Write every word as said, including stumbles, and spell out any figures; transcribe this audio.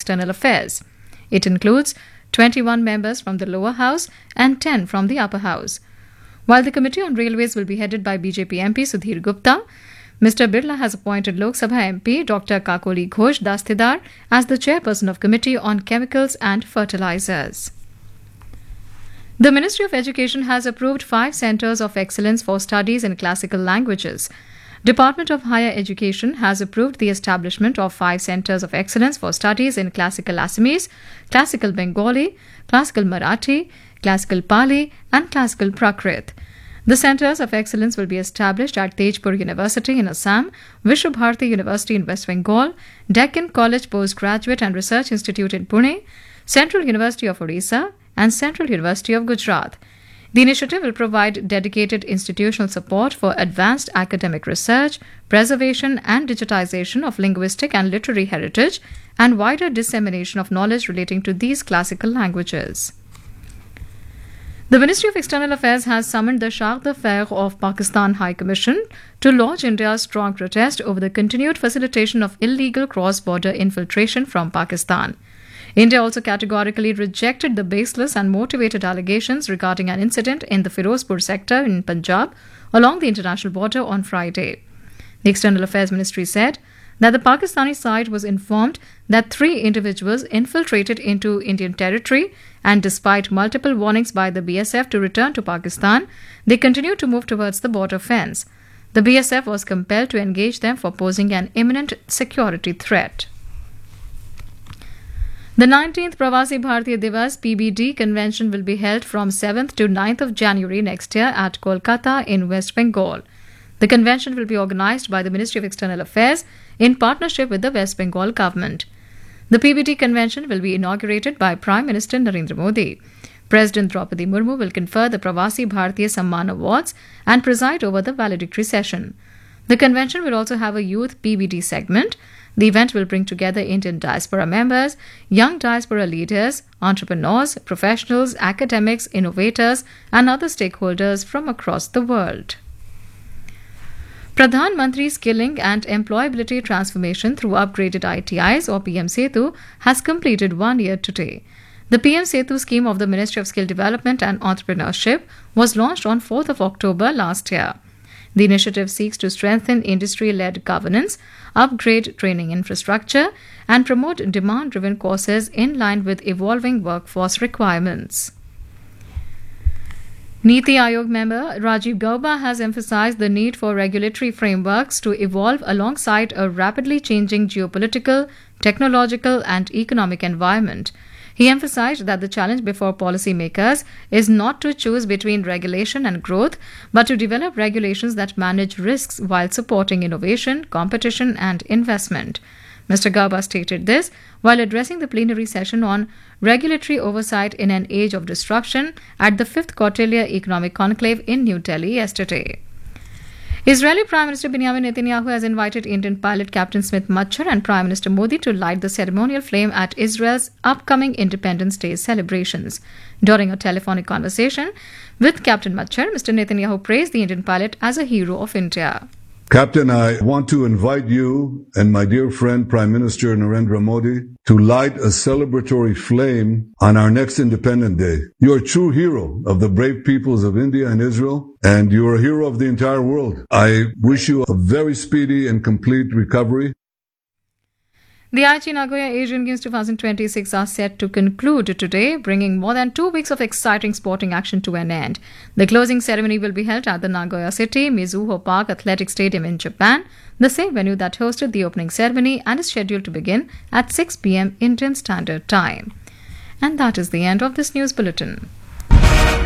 External Affairs. It includes twenty-one members from the lower house and ten from the upper house. While the Committee on Railways will be headed by B J P M P Sudhir Gupta, Mister Birla has appointed Lok Sabha M P Doctor Kakoli Ghosh Dastidar as the chairperson of Committee on Chemicals and Fertilizers. The Ministry of Education has approved five centres of excellence for studies in classical languages. Department of Higher Education has approved the establishment of five centres of excellence for studies in classical Assamese, classical Bengali, classical Marathi, classical Pali and classical Prakrit. The centres of excellence will be established at Tejpur University in Assam, Vishwabharati University in West Bengal, Deccan College Postgraduate and Research Institute in Pune, Central University of Odisha and Central University of Gujarat. The initiative will provide dedicated institutional support for advanced academic research, preservation and digitization of linguistic and literary heritage, and wider dissemination of knowledge relating to these classical languages. The Ministry of External Affairs has summoned the Charge d'Affaires of Pakistan High Commission to lodge India's strong protest over the continued facilitation of illegal cross-border infiltration from Pakistan. India also categorically rejected the baseless and motivated allegations regarding an incident in the Firozpur sector in Punjab along the international border on Friday. The External Affairs Ministry said that the Pakistani side was informed that three individuals infiltrated into Indian territory, and despite multiple warnings by the B S F to return to Pakistan, they continued to move towards the border fence. The B S F was compelled to engage them for posing an imminent security threat. The nineteenth Pravasi Bharatiya Divas P B D convention will be held from seventh to ninth of January next year at Kolkata in West Bengal. The convention will be organised by the Ministry of External Affairs in partnership with the West Bengal government. The P B D convention will be inaugurated by Prime Minister Narendra Modi. President Draupadi Murmu will confer the Pravasi Bharatiya Samman Awards and preside over the valedictory session. The convention will also have a youth P B D segment. The event will bring together Indian diaspora members, young diaspora leaders, entrepreneurs, professionals, academics, innovators, and other stakeholders from across the world. Pradhan Mantri Skilling and Employability Transformation through Upgraded I T Is or P M Setu has completed one year today. The P M Setu scheme of the Ministry of Skill Development and Entrepreneurship was launched on fourth of October last year. The initiative seeks to strengthen industry-led governance, upgrade training infrastructure, and promote demand-driven courses in line with evolving workforce requirements. Niti Aayog member Rajiv Gauba has emphasized the need for regulatory frameworks to evolve alongside a rapidly changing geopolitical, technological, and economic environment. He emphasized that the challenge before policymakers is not to choose between regulation and growth, but to develop regulations that manage risks while supporting innovation, competition, and investment. Mister Gauba stated this while addressing the plenary session on regulatory oversight in an age of disruption at the fifth Kautilya Economic Conclave in New Delhi yesterday. Israeli Prime Minister Benjamin Netanyahu has invited Indian pilot Captain Smith Machar and Prime Minister Modi to light the ceremonial flame at Israel's upcoming Independence Day celebrations. During a telephonic conversation with Captain Machar, Mister Netanyahu praised the Indian pilot as a hero of India. Captain, I want to invite you and my dear friend Prime Minister Narendra Modi to light a celebratory flame on our next Independence Day. You are a true hero of the brave peoples of India and Israel, and you are a hero of the entire world. I wish you a very speedy and complete recovery. The Aichi Nagoya Asian Games twenty twenty-six are set to conclude today, bringing more than two weeks of exciting sporting action to an end. The closing ceremony will be held at the Nagoya City Mizuho Park Athletic Stadium in Japan, the same venue that hosted the opening ceremony, and is scheduled to begin at six p.m. Indian Standard Time. And that is the end of this news bulletin.